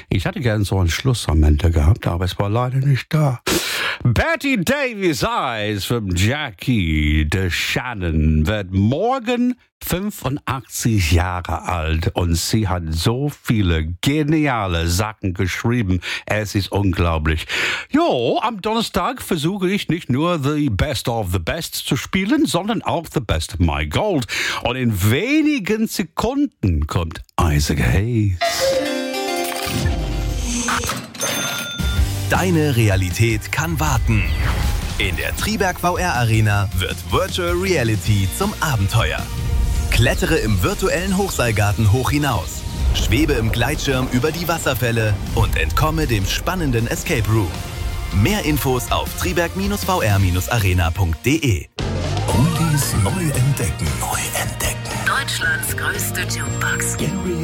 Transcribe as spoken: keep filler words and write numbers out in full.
Ich hätte gern so ein Schluss am Ende gehabt, aber es war leider nicht da. Betty Davis Eyes von Jackie de Shannon wird morgen fünfundachtzig Jahre alt und sie hat so viele geniale Sachen geschrieben. Es ist unglaublich. Jo, am Donnerstag versuche ich nicht nur The Best of the Best zu spielen, sondern auch The Best of My Gold. Und in wenigen Sekunden kommt Isaac Hayes. Deine Realität kann warten. In der Triberg V R Arena wird Virtual Reality zum Abenteuer. Klettere im virtuellen Hochseilgarten hoch hinaus. Schwebe im Gleitschirm über die Wasserfälle und entkomme dem spannenden Escape Room. Mehr Infos auf triberg V R arena punkt de. Oldies neu entdecken. Neu entdecken. Deutschlands größte Jukebox.